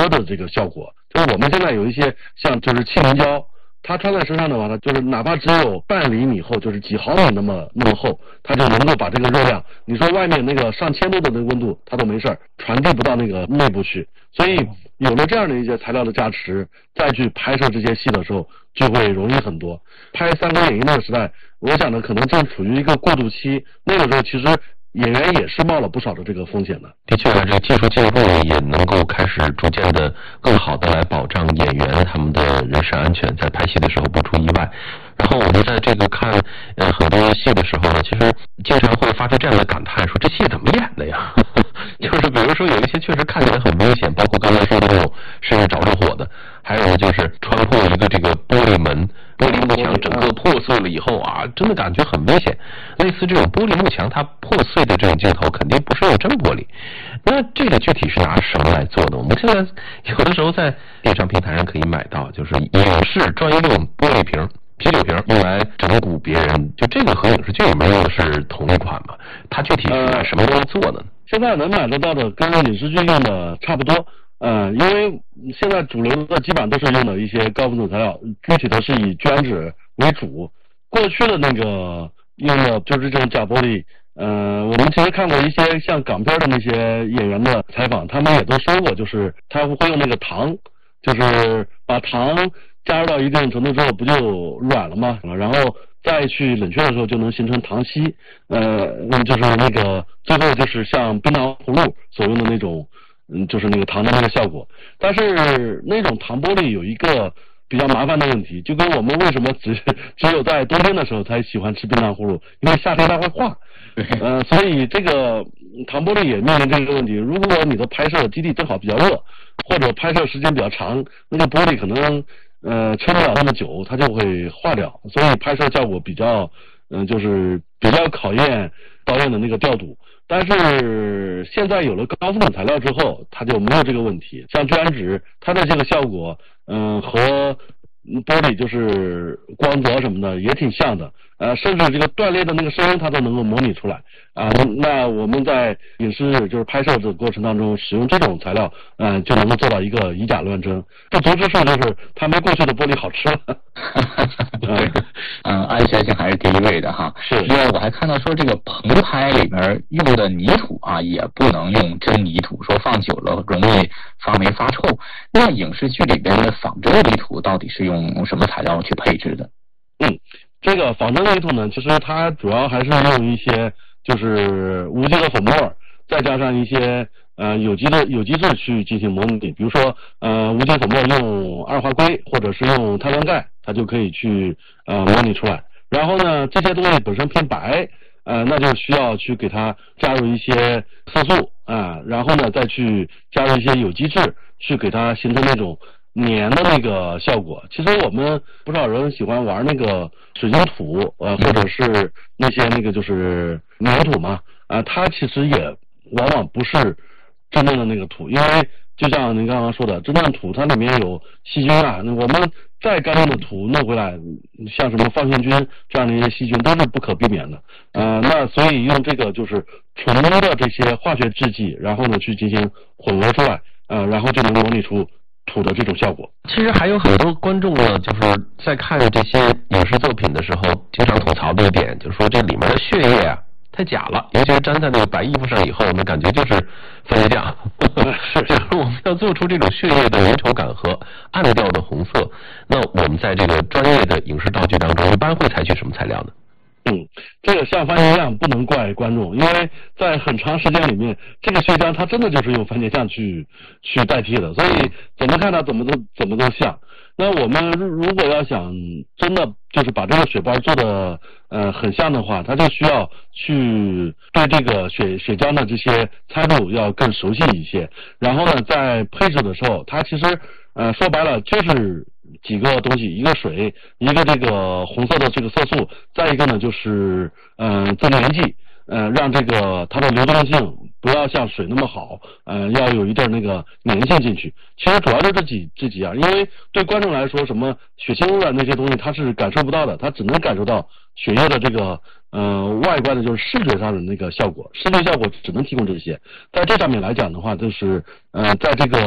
遮的这个效果。就是我们现在有一些像就是气凝胶，它穿在身上的话呢，就是哪怕只有半厘米厚，就是几毫米那么厚，它就能够把这个热量，你说外面那个上千度的那个温度它都没事，传递不到那个内部去。所以有了这样的一些材料的加持，再去拍摄这些戏的时候就会容易很多。拍《三国演义》那个时代，我想呢可能正处于一个过渡期，那个时候其实演员也是冒了不少的这个风险的。 的确，这个技术进步也能够开始逐渐的更好的来保障演员他们的人身安全，在拍戏的时候不出意外。然后我们在这个看很多戏的时候呢，其实经常会发出这样的感叹，说这戏怎么演的呀？就是比如说有一些确实看起来很危险，包括刚才说的那种甚至着火的，还有就是穿过一个这个玻璃门、玻璃幕墙整个破碎了以后啊，真的感觉很危险。类似这种玻璃幕墙它破碎的这种镜头，肯定不是用真玻璃。那这个具体是拿什么来做的？我们现在有的时候在电商平台上可以买到，就是影视专用玻璃瓶。啤酒瓶用来整蛊别人，就这个和影视剧里面用的是同一款嘛？它具体是拿什么东西做的呢？ 现在能买得到的跟影视剧用的差不多，因为现在主流的基本上都是用的一些高分子材料，具体的是以聚氨酯为主。过去的那个用的就是这种假玻璃，我们其实看过一些像港片的那些演员的采访，他们也都说过，就是他会用那个糖，就是把糖加入到一定程度之后不就软了吗？然后再去冷却的时候就能形成糖稀，就是那个最后就是像冰糖葫芦所用的那种，就是那个糖的那个效果。但是那种糖玻璃有一个比较麻烦的问题，就跟我们为什么只有在冬天的时候才喜欢吃冰糖葫芦，因为夏天它会化。所以这个糖玻璃也面临这个问题。如果你的拍摄基地正好比较热，或者拍摄时间比较长，那个玻璃可能撑不了那么久，它就会化掉，所以拍摄效果比较，就是比较考验导演的那个调度。但是现在有了高分子材料之后，它就没有这个问题。像聚氨酯，它的这个效果，和玻璃就是光泽什么的也挺像的，甚至这个断裂的那个声音它都能够模拟出来啊。那我们在影视就是拍摄的过程当中使用这种材料，就能够做到一个以假乱真。不足之处就是它没过去的玻璃好吃了。 安全性还是第一位的哈。 是。 另外我还看到说这个棚拍里边用的泥土啊，也不能用真泥土，说放久了容易发霉发臭。那影视剧里边的仿真泥土到底是用什么材料去配置的？ 这个仿真泥土呢，其实它主要还是用一些就是无机的粉末，再加上一些有机质去进行模拟。比如说无机粉末用二化硅或者是用碳酸钙，它就可以去模拟出来。然后呢，这些东西本身偏白，那就需要去给它加入一些色素然后呢再去加入一些有机质，去给它形成那种粘的那个效果。其实我们不少人喜欢玩那个水晶土，或者是那些那个就是粘土嘛，它其实也往往不是真正的那个土，因为就像您刚刚说的，真正的土它里面有细菌我们再干净的土弄回来，像什么放线菌这样的一些细菌都是不可避免的。那所以用这个就是纯的这些化学制剂，然后呢去进行混合出来，然后就能模拟出土的这种效果。 其实还有很多观众呢，就是在看这些影视作品的时候，经常吐槽的一点，就是说这里面的血液太假了，尤其是粘在那个白衣服上以后，那感觉就是番茄酱。就是我们要做出这种血液的粘稠感和暗调的红色，那我们在这个专业的影视道具当中，一般会采取什么材料呢？ 这个像番茄酱不能怪观众，因为在很长时间里面，这个血浆它真的就是用番茄酱去代替的，所以怎么看它怎么都像。那我们如果要想真的就是把这个血包做的很像的话，它就需要去对这个血浆的这些参数要更熟悉一些。然后呢，在配置的时候，它其实说白了就是几个东西，一个水，一个这个红色的这个色素，再一个呢就是增粘剂，让这个它的流动性不要像水那么好，要有一点那个粘性进去。其实主要就这几样，因为对观众来说，什么血清污染那些东西他是感受不到的，他只能感受到血液的这个外观的就是视觉上的那个效果，视觉效果只能提供这些。在这上面来讲的话，就是在这个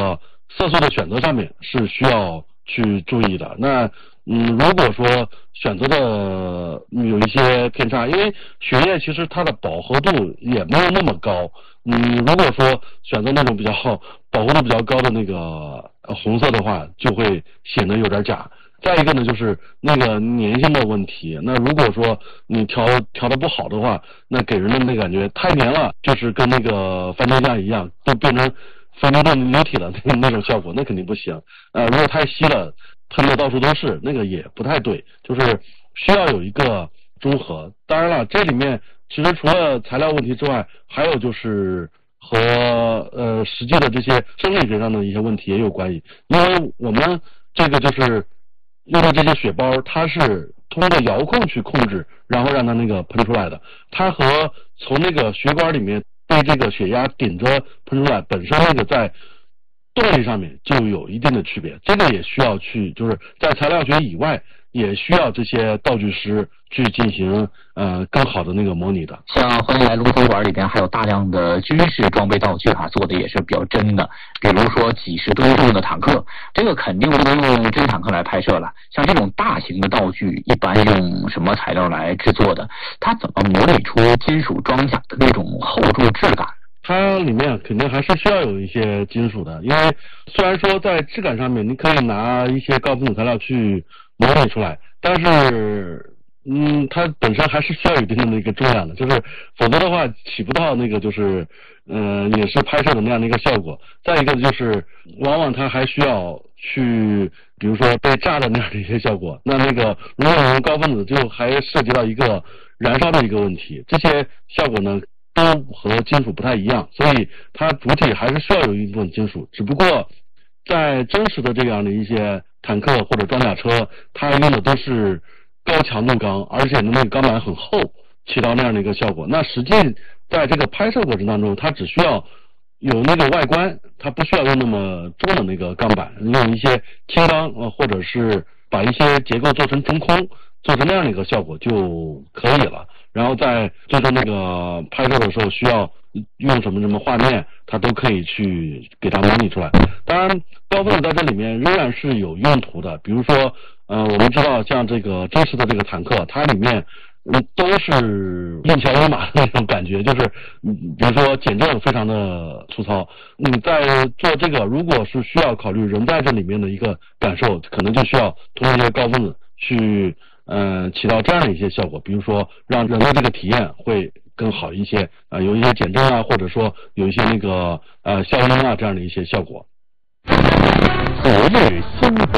色素的选择上面是需要去注意的。那如果说选择的有一些偏差，因为血液其实它的饱和度也没有那么高，如果说选择那种比较饱和度比较高的那个红色的话，就会显得有点假。再一个呢，就是那个粘性的问题。那如果说你调的不好的话，那给人的那感觉太粘了，就是跟那个番茄酱一样，都变成番茄酱流体了那种效果，那肯定不行。如果太稀了，喷的到处都是，那个也不太对，就是需要有一个中和。当然了，这里面其实除了材料问题之外，还有就是和实际的这些生理学上的一些问题也有关系。因为我们这个就是用的这些血包，它是通过遥控去控制，然后让它那个喷出来的。它和从那个血管里面被这个血压顶着喷出来，本身那个在动力上面就有一定的区别。这个也需要去，就是在材料学以外，也需要这些道具师去进行更好的那个模拟的。 像欢迎来龙头馆里边还有大量的军事装备道具做的也是比较真的，比如说几十吨重的坦克，这个肯定不能用真坦克来拍摄了。像这种大型的道具一般用什么材料来制作的？它怎么模拟出金属装甲的那种厚重质感？ 它里面肯定还是需要有一些金属的，因为虽然说在质感上面你可以拿一些高分子材料去模拟出来，但是它本身还是需要有一定的那个重量的，就是否则的话起不到那个就是也是拍摄的那样的一个效果。再一个就是往往它还需要去比如说被炸的那样的一些效果，那个如果用高分子就还涉及到一个燃烧的一个问题，这些效果呢都和金属不太一样，所以它主体还是需要有一部分金属。只不过在真实的这样的一些坦克或者装甲车，它用的都是高强度钢，而且那个钢板很厚，起到那样的一个效果。那实际在这个拍摄过程当中，它只需要有那个外观，它不需要用那么重的那个钢板，用一些轻钢或者是把一些结构做成中空，做成那样的一个效果就可以了。然后在最终那个拍摄的时候需要用什么画面，它都可以去给它模拟出来。当然高分子在这里面仍然是有用途的，比如说我们知道像这个真实的这个坦克，它里面都是硬桥硬马的那种感觉，就是比如说减震非常的粗糙。你在做这个如果是需要考虑人在这里面的一个感受，可能就需要通过一些高分子去起到这样的一些效果，比如说让人的这个体验会更好一些，有一些减震或者说有一些那个消音这样的一些效果。 昨日